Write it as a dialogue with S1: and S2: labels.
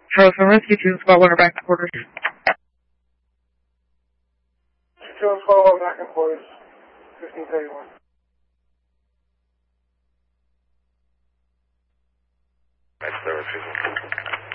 S1: Charleston Rescue 2, Spot 1 are back to quarters.
S2: 2 and Spot 1 back in quarters. 1531.
S3: That's 3